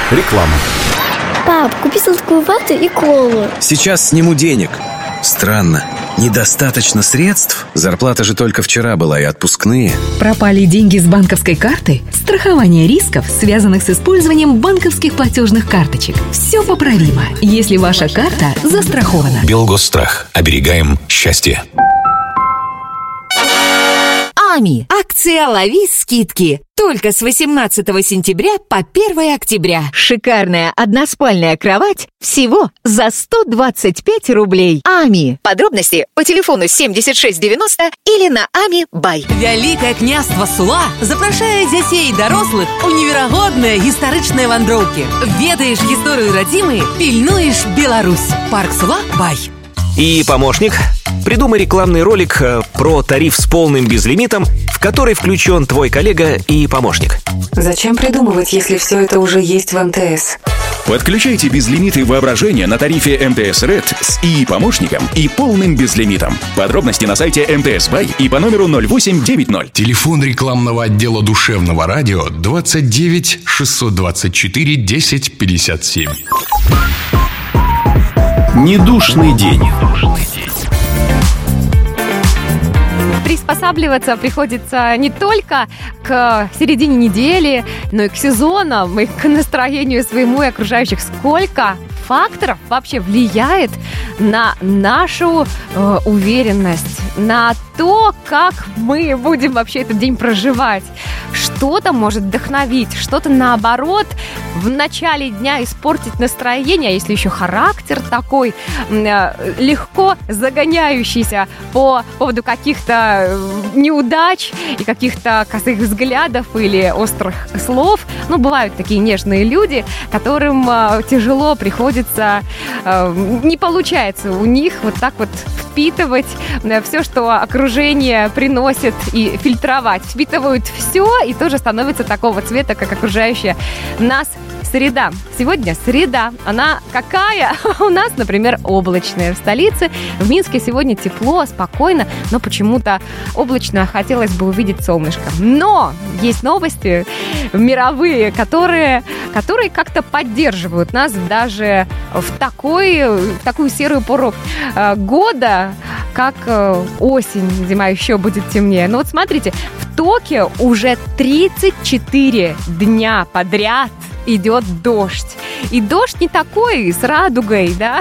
Реклама. Пап, купи сладкую вату и колу. Сейчас сниму денег. Странно. Недостаточно средств? Зарплата же только вчера была и отпускные. Пропали деньги с банковской карты? Страхование рисков, связанных с использованием банковских платежных карточек. Все поправимо, если ваша карта застрахована. Белгосстрах. Оберегаем счастье. АМИ. Акция «Лови скидки». Только с 18 сентября по 1 октября. Шикарная односпальная кровать всего за 125 рублей. АМИ. Подробности по телефону 7690 или на АМИ Бай. Вялікае княства Сула запрашае дзяцей і дарослых у неверагодныя гістарычныя вандроўкі. Ведаеш гісторыю радзімы, пільнуеш Беларусь. Парк Сула Бай. И помощник. Придумай рекламный ролик про тариф с полным безлимитом, в который включен твой коллега и помощник. Зачем придумывать, если все это уже есть в МТС? Подключайте безлимиты воображения на тарифе МТС Red с ИИ-помощником и полным безлимитом. Подробности на сайте МТС Бай и по номеру 0890. Телефон рекламного отдела душевного радио 29 624 10 57. Недушный день. Приспосабливаться приходится не только к середине недели, но и к сезонам, и к настроению своему и окружающих. Сколько факторов вообще влияет на нашу уверенность, на то, как мы будем вообще этот день проживать. Что-то может вдохновить, что-то наоборот в начале дня испортить настроение, а если еще характер такой легко загоняющийся по поводу каких-то неудач и каких-то косых взглядов или острых слов. Ну, бывают такие нежные люди, которым тяжело приходится, не получается у них вот так вот впитывать все, что окружение приносит, и фильтровать. Впитывают все и тоже становится такого цвета, как окружающая нас среда. Сегодня среда. Она какая? У нас, например, облачная. В столице, в Минске сегодня тепло, спокойно, но почему-то облачно. Хотелось бы увидеть солнышко. Но есть новости мировые, которые как-то поддерживают нас даже в такую серую пору года, как осень, зима еще будет темнее. Но вот смотрите, в Токио уже 34 дня подряд идет дождь. И дождь не такой с радугой, да,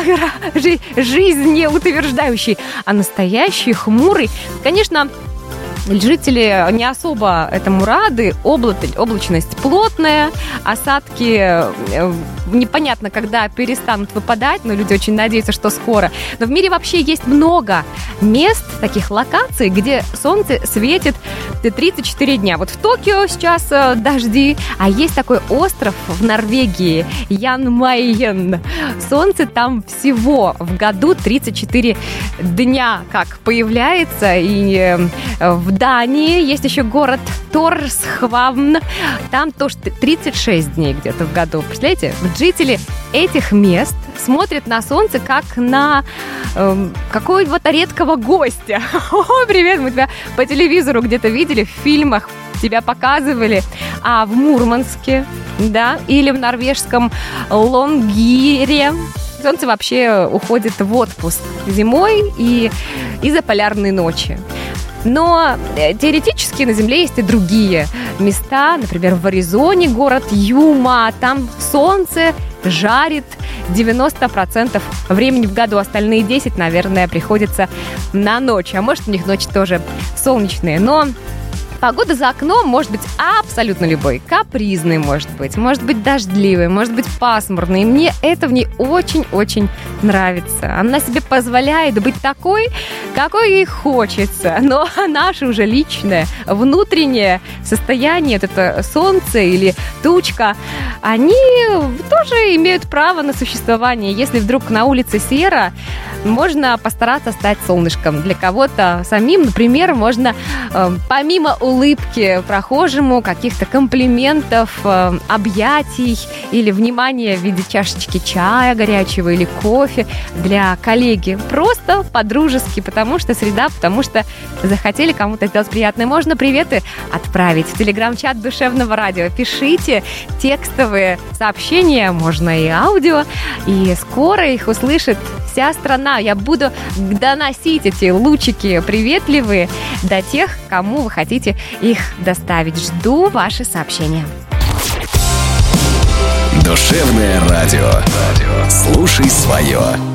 жизнеутверждающий, а настоящий, хмурый. Конечно, жители не особо этому рады. Облачность плотная, осадки непонятно, когда перестанут выпадать, но люди очень надеются, что скоро. Но в мире вообще есть много мест, таких локаций, где солнце светит 34 дня. Вот в Токио сейчас дожди, а есть такой остров в Норвегии, Ян Майен. Солнце там всего в году 34 дня как появляется, и в Дании есть еще город Торсхвамн, там тоже 36 дней где-то в году. Представляете, жители этих мест смотрят на солнце как на какого-то редкого гостя. О, привет, мы тебя по телевизору где-то видели, в фильмах тебя показывали, а в Мурманске, да, или в норвежском Лонгире солнце вообще уходит в отпуск зимой и из-за полярной ночи. Но теоретически на Земле есть и другие места, например, в Аризоне город Юма, там солнце жарит 90% времени в году, остальные 10%, наверное, приходится на ночь, а может у них ночи тоже солнечные, но погода за окном может быть абсолютно любой. Капризной может быть дождливой, может быть пасмурной. И мне это в ней очень-очень нравится. Она себе позволяет быть такой, какой ей хочется. Но наше уже личное, внутреннее состояние, вот это солнце или тучка, они тоже имеют право на существование. Если вдруг на улице серо, можно постараться стать солнышком. Для кого-то самим, например, можно помимо улыбки прохожему, каких-то комплиментов, объятий или внимания в виде чашечки чая горячего или кофе для коллеги. Просто по-дружески, потому что среда, потому что захотели кому-то сделать приятное. Можно приветы отправить в телеграм-чат Душевного радио. Пишите текстовые сообщения, можно и аудио, и скоро их услышит вся страна. Я буду доносить эти лучики приветливые до тех, кому вы хотите их доставить. Жду ваши сообщения. Душевное радио. Слушай свое.